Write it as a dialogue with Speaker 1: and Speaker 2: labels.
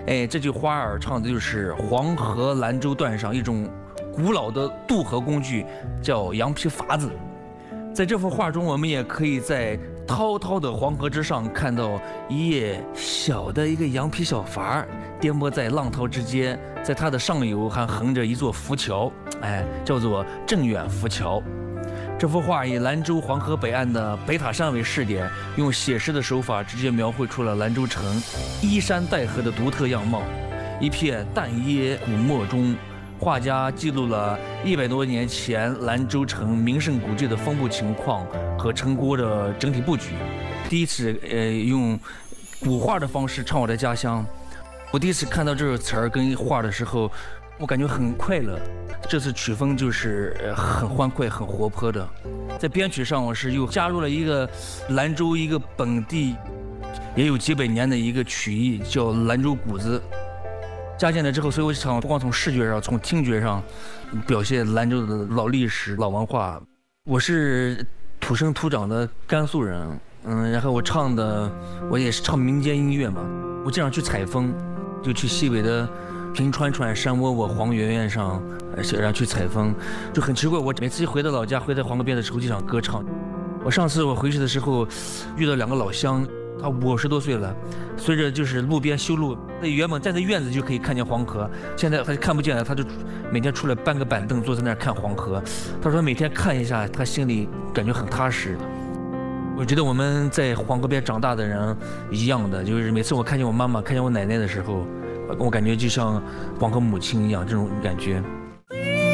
Speaker 1: 哎，这句花儿唱的就是黄河兰州段上一种古老的渡河工具，叫羊皮筏子。在这幅画中，我们也可以在滔滔的黄河之上看到一叶小的一个羊皮小筏颠簸在浪涛之间，在它的上游还横着一座浮桥，哎，叫做镇远浮桥。这幅画以兰州黄河北岸的北塔山为试点，用写实的手法直接描绘出了兰州城依山带河的独特样貌。一片淡椰古墨中，画家记录了100多年前兰州城名胜古迹的分布情况和城郭的整体布局。第一次用古画的方式唱我的家乡，我第一次看到这个词儿跟画的时候，我感觉很快乐。这次曲风就是很欢快、很活泼的。在编曲上，我是又加入了一个兰州一个本地也有几百年的一个曲艺，叫兰州鼓子。加进来之后，所以我想不光从视觉上，从听觉上表现兰州的老历史、老文化。我是土生土长的甘肃人，然后我也是唱民间音乐嘛。我经常去采风，就去西北的平川川、山窝窝、黄原原上，然后去采风，就很奇怪。我每次一回到老家，会在黄河边的抽屉上歌唱。上次我回去的时候，遇到2个老乡。他50多岁了，随着就是路边修路，那原本站在院子就可以看见黄河，现在他就看不见了，他就每天出来搬个板凳坐在那儿看黄河。他说每天看一下，他心里感觉很踏实。我觉得我们在黄河边长大的人一样的，就是每次我看见我妈妈、看见我奶奶的时候，我感觉就像黄河母亲一样这种感觉。